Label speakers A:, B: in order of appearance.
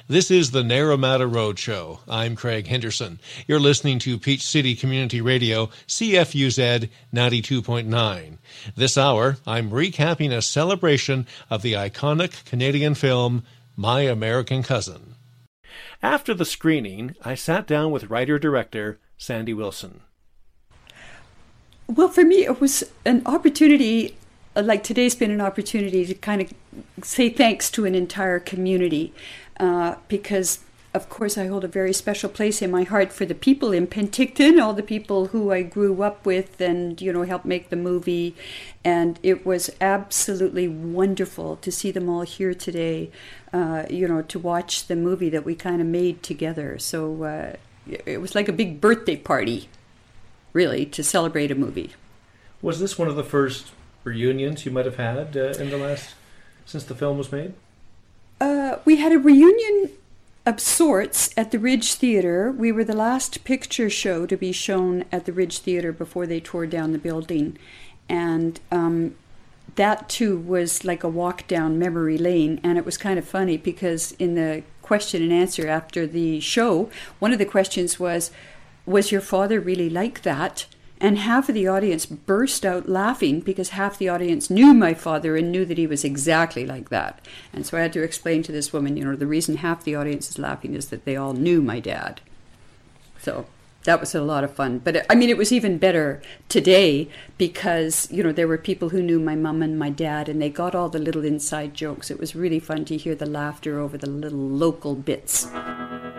A: This is the Naramata Roadshow. I'm Craig Henderson. You're listening to Peach City Community Radio, CFUZ 92.9. This hour, I'm recapping a celebration of the iconic Canadian film, My American Cousin. After the screening, I sat down with writer-director Sandy Wilson.
B: Well, for me, it was an opportunity, like today's been an opportunity to kind of say thanks to an entire community, because, of course, I hold a very special place in my heart for the people in Penticton, all the people who I grew up with and, helped make the movie. And it was absolutely wonderful to see them all here today, to watch the movie that we kind of made together. So it was like a big birthday party, really, to celebrate a movie.
A: Was this one of the first reunions you might have had since the film was made?
B: We had a reunion of sorts at the Ridge Theatre. We were the last picture show to be shown at the Ridge Theatre before they tore down the building. And that, too, was like a walk down memory lane. And it was kind of funny because in the question and answer after the show, one of the questions was your father really like that? And half of the audience burst out laughing because half the audience knew my father and knew that he was exactly like that. And so I had to explain to this woman, the reason half the audience is laughing is that they all knew my dad. So that was a lot of fun. But it was even better today because, there were people who knew my mom and my dad and they got all the little inside jokes. It was really fun to hear the laughter over the little local bits.